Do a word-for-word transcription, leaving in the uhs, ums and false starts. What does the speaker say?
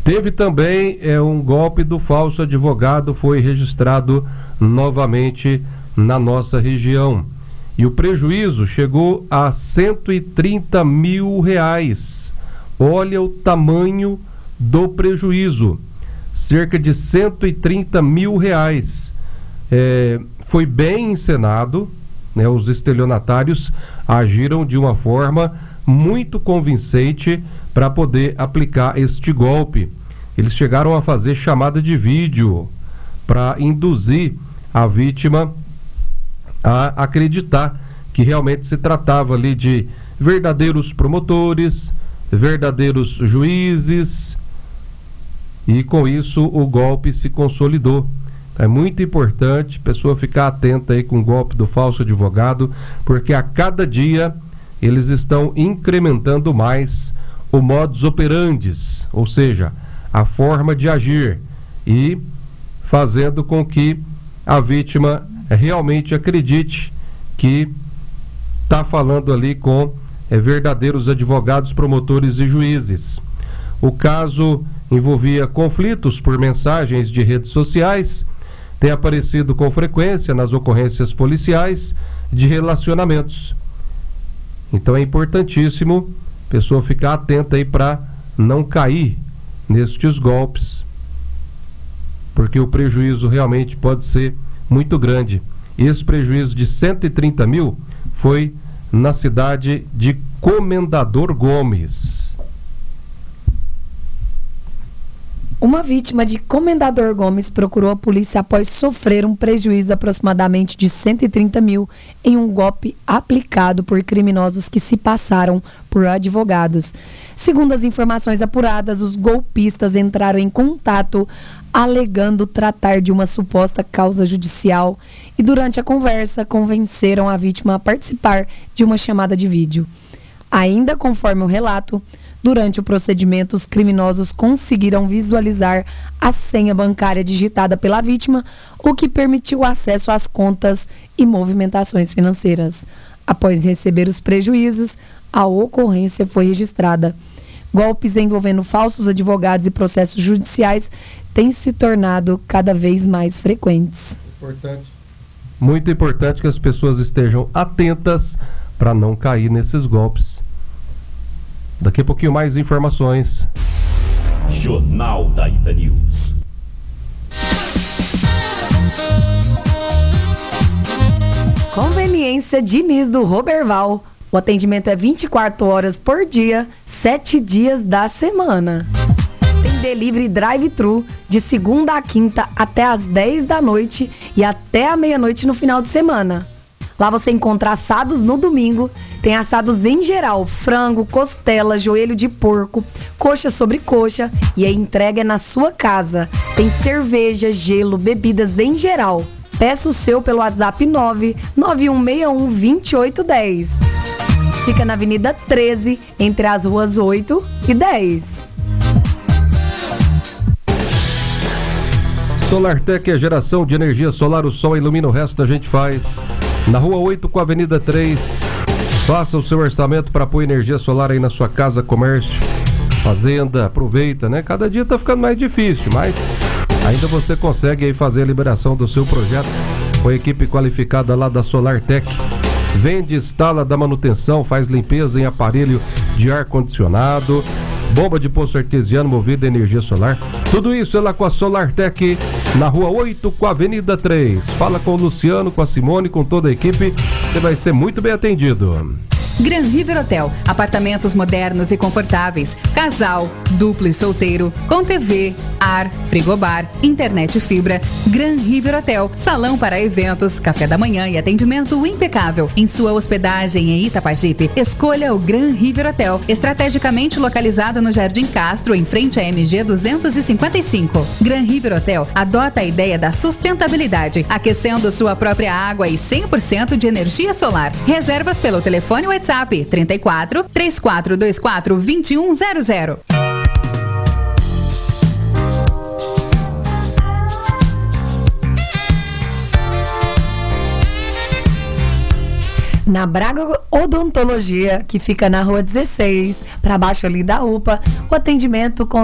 Teve também é, um golpe do falso advogado, foi registrado novamente na nossa região. E o prejuízo chegou a cento e trinta mil reais. Olha o tamanho do prejuízo. Cerca de cento e trinta mil reais. É, foi bem encenado, né? Os estelionatários agiram de uma forma muito convincente para poder aplicar este golpe. Eles chegaram a fazer chamada de vídeo para induzir a vítima a acreditar que realmente se tratava ali de verdadeiros promotores, verdadeiros juízes, e com isso o golpe se consolidou. É muito importante a pessoa ficar atenta aí com o golpe do falso advogado, porque a cada dia eles estão incrementando mais o modus operandi, ou seja, a forma de agir, e fazendo com que a vítima realmente acredite que está falando ali com é, verdadeiros advogados, promotores e juízes. O caso envolvia conflitos por mensagens de redes sociais, tem aparecido com frequência nas ocorrências policiais de relacionamentos. Então é importantíssimo a pessoa ficar atenta aí para não cair nestes golpes, porque o prejuízo realmente pode ser muito grande. Esse prejuízo de cento e trinta mil foi na cidade de Comendador Gomes. Uma vítima de Comendador Gomes procurou a polícia após sofrer um prejuízo aproximadamente de cento e trinta mil em um golpe aplicado por criminosos que se passaram por advogados. Segundo as informações apuradas, os golpistas entraram em contato alegando tratar de uma suposta causa judicial e durante a conversa convenceram a vítima a participar de uma chamada de vídeo. Ainda conforme o relato, durante o procedimento, os criminosos conseguiram visualizar a senha bancária digitada pela vítima, o que permitiu acesso às contas e movimentações financeiras. Após receber os prejuízos, a ocorrência foi registrada. Golpes envolvendo falsos advogados e processos judiciais têm se tornado cada vez mais frequentes. Importante. Muito importante que as pessoas estejam atentas para não cair nesses golpes. Daqui a pouquinho mais informações. Jornal da Ita News. Conveniência Diniz do Roberval. O atendimento é vinte e quatro horas por dia, sete dias da semana. Tem delivery drive-thru de segunda a quinta até às dez da noite e até a meia-noite no final de semana. Lá você encontra assados no domingo, tem assados em geral, frango, costela, joelho de porco, coxa sobre coxa, e a entrega é na sua casa. Tem cerveja, gelo, bebidas em geral. Peça o seu pelo WhatsApp nove nove um seis um, dois oito um zero. Fica na Avenida treze, entre as ruas oito e dez. SolarTech é geração de energia solar, o sol ilumina, o resto a gente faz. Na Rua oito com a Avenida três. Faça o seu orçamento para pôr energia solar aí na sua casa, comércio, fazenda. Aproveita, né? Cada dia tá ficando mais difícil, mas ainda você consegue aí fazer a liberação do seu projeto com a equipe qualificada lá da SolarTech. Vende, instala, dá manutenção, faz limpeza em aparelho de ar-condicionado, bomba de poço artesiano movida a energia solar. Tudo isso é lá com a SolarTech, na Rua oito com a Avenida três. Fala com o Luciano, com a Simone, com toda a equipe. Você vai ser muito bem atendido. Gran River Hotel, apartamentos modernos e confortáveis, casal, duplo e solteiro, com T V, ar, frigobar, internet e fibra. Gran River Hotel, salão para eventos, café da manhã e atendimento impecável. Em sua hospedagem em Itapajipe, escolha o Gran River Hotel, estrategicamente localizado no Jardim Castro, em frente à M G duzentos e cinquenta e cinco. Gran River Hotel adota a ideia da sustentabilidade, aquecendo sua própria água e cem por cento de energia solar. Reservas pelo telefone WhatsApp trinta e quatro, três quatro dois quatro, dois um zero zero. Na Braga Odontologia, que fica na Rua dezesseis, para baixo ali da U P A, o atendimento com